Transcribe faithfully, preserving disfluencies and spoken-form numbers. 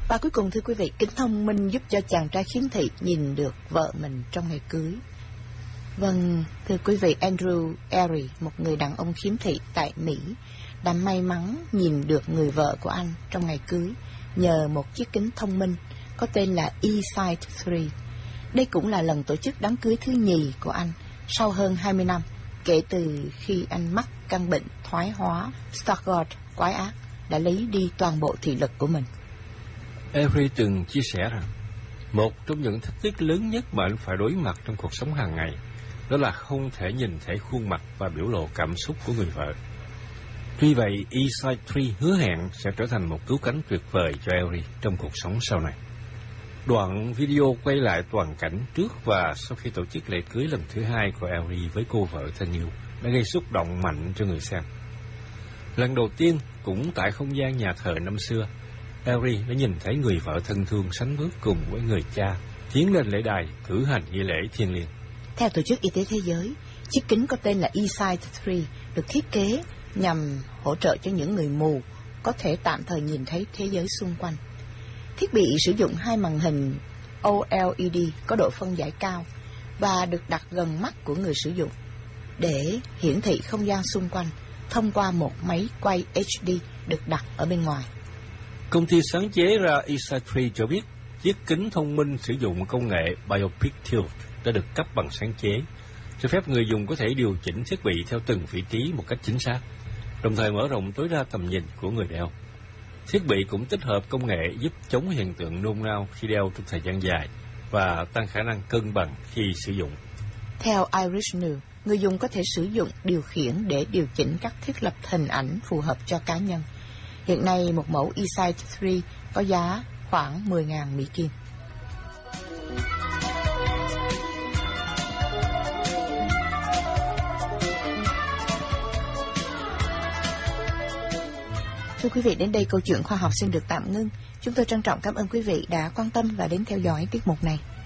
Và cuối cùng thưa quý vị, kính thông minh giúp cho chàng trai khiếm thị nhìn được vợ mình trong ngày cưới. Vâng, thưa quý vị, Andrew Airy, một người đàn ông khiếm thị tại Mỹ, đã may mắn nhìn được người vợ của anh trong ngày cưới nhờ một chiếc kính thông minh có tên là eSight ba. Đây cũng là lần tổ chức đám cưới thứ nhì của anh sau hơn hai mươi năm kể từ khi anh mắc căn bệnh thoái hóa Stargardt quái ác đã lấy đi toàn bộ thị lực của mình. Avery từng chia sẻ rằng một trong những thách thức lớn nhất mà anh phải đối mặt trong cuộc sống hàng ngày đó là không thể nhìn thấy khuôn mặt và biểu lộ cảm xúc của người vợ. Tuy vậy, eSight ba hứa hẹn sẽ trở thành một cứu cánh tuyệt vời cho Avery trong cuộc sống sau này. Đoạn video quay lại toàn cảnh trước và sau khi tổ chức lễ cưới lần thứ hai của Avery với cô vợ thân yêu đã gây xúc động mạnh cho người xem. Lần đầu tiên, cũng tại không gian nhà thờ năm xưa, Avery đã nhìn thấy người vợ thân thương sánh bước cùng với người cha tiến lên lễ đài cử hành nghi lễ thiêng liêng. Theo Tổ chức Y tế Thế giới, chiếc kính có tên là eSight ba được thiết kế nhằm hỗ trợ cho những người mù có thể tạm thời nhìn thấy thế giới xung quanh. Thiết bị sử dụng hai màn hình ô lờ e đê có độ phân giải cao và được đặt gần mắt của người sử dụng để hiển thị không gian xung quanh thông qua một máy quay hát đê được đặt ở bên ngoài. Công ty sáng chế ra eSight ba cho biết chiếc kính thông minh sử dụng công nghệ Biopic Tilt đã được cấp bằng sáng chế, cho phép người dùng có thể điều chỉnh thiết bị theo từng vị trí một cách chính xác, đồng thời mở rộng tối đa tầm nhìn của người đeo. Thiết bị cũng tích hợp công nghệ giúp chống hiện tượng nôn nao khi đeo trong thời gian dài và tăng khả năng cân bằng khi sử dụng. Theo Irish News, người dùng có thể sử dụng điều khiển để điều chỉnh các thiết lập hình ảnh phù hợp cho cá nhân. Hiện nay, một mẫu eSight ba có giá khoảng mười nghìn Mỹ Kim. Thưa quý vị, đến đây câu chuyện khoa học xin được tạm ngưng. Chúng tôi trân trọng cảm ơn quý vị đã quan tâm và đến theo dõi tiết mục này.